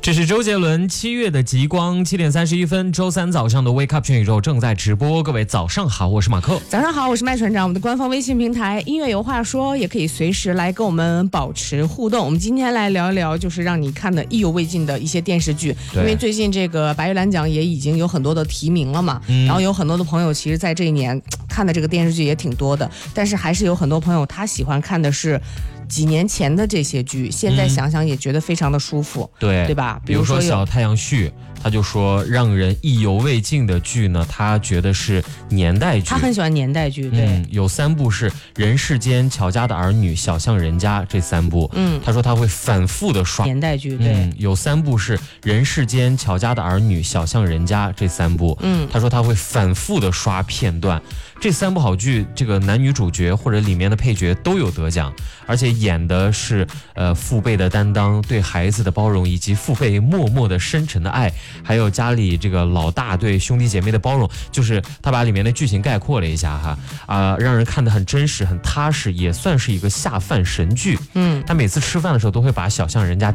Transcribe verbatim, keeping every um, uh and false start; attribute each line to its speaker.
Speaker 1: 这是周杰伦七月的极光，七点三十一分，周三早上的 Wake Up 全宇宙正在直播。各位早上好，我是马克。
Speaker 2: 早上好，我是麦船长。我们的官方微信平台音乐有话说，也可以随时来跟我们保持互动。我们今天来聊一聊，就是让你看的意犹未尽的一些电视剧。因为最近这个白玉兰奖也已经有很多的提名了嘛，嗯、然后有很多的朋友其实在这一年看的这个电视剧也挺多的，但是还是有很多朋友他喜欢看的是几年前的这些剧，现在想想也觉得非常的舒服，嗯、对对吧？
Speaker 1: 比如说小太阳序，他就说让人意犹未尽的剧呢，他觉得是年代剧，
Speaker 2: 他很喜欢年代剧，对，
Speaker 1: 嗯、有三部是《人世间》、《乔家的儿女》、《小巷人家》这三部，嗯，他说他会反复的刷
Speaker 2: 年代剧，对，
Speaker 1: 嗯，有三部是《人世间》、《乔家的儿女》、《小巷人家》这三部，嗯，他说他会反复的刷片段。这三部好剧，这个男女主角或者里面的配角都有得奖，而且演的是呃父辈的担当、对孩子的包容，以及父辈默默的深沉的爱，还有家里这个老大对兄弟姐妹的包容，就是他把里面的剧情概括了一下哈，啊、呃，让人看得很真实、很踏实，也算是一个下饭神剧。嗯，他每次吃饭的时候都会把小巷人家